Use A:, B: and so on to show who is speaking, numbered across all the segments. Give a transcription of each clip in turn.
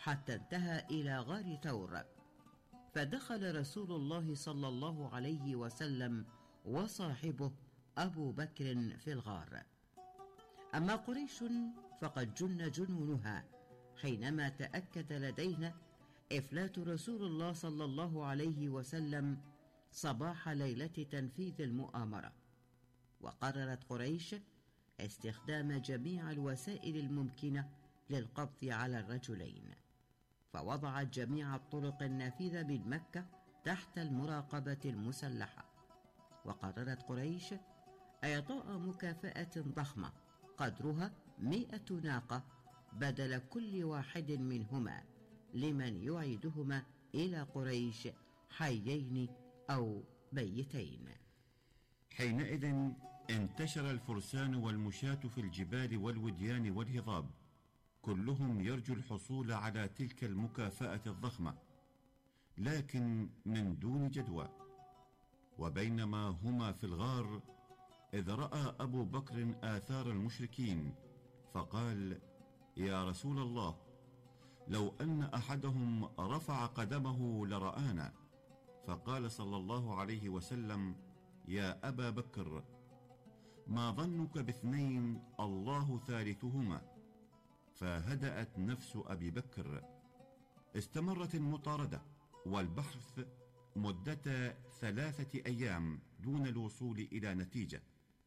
A: حتى انتهى إلى غار ثور، فدخل رسول الله صلى الله عليه وسلم وصاحبه أبو بكر في الغار. أما قريش فقد جن جنونها حينما تأكد لدينا إفلات رسول الله صلى الله عليه وسلم صباح ليلة تنفيذ المؤامرة، وقررت قريش استخدام جميع الوسائل الممكنة للقبض على الرجلين، فوضعت جميع الطرق النافذة من مكة تحت المراقبة المسلحة. وقررت قريش إعطاء مكافأة ضخمة قدرها 100 ناقة بدل كل واحد منهما لمن يعيدهما إلى قريش حيين أو ميتين.
B: حينئذ انتشر الفرسان والمشاة في الجبال والوديان والهضاب، كلهم يرجو الحصول على تلك المكافأة الضخمة، لكن من دون جدوى. وبينما هما في الغار إذ رأى أبو بكر آثار المشركين، فقال: يا رسول الله، لو أن أحدهم رفع قدمه لرآنا. فقال صلى الله عليه وسلم: يا أبا بكر، ما ظنك باثنين الله ثالثهما؟ فهدأت نفس أبي بكر. استمرت المطاردة والبحث مدة 3 أيام دون الوصول إلى نتيجة.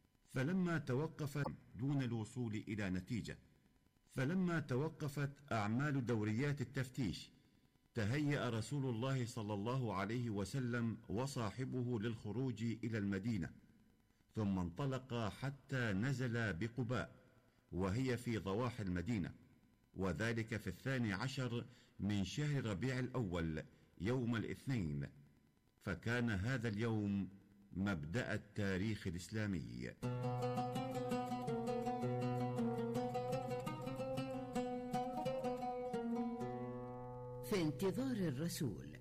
B: فلما توقفت أعمال دوريات التفتيش، تهيأ رسول الله صلى الله عليه وسلم وصاحبه للخروج إلى المدينة، ثم انطلق حتى نزل بقباء، وهي في ضواحي المدينة، وذلك في 12 من شهر ربيع الأول يوم الاثنين، فكان هذا اليوم مبدأ التاريخ الإسلامي.
A: في انتظار الرسول.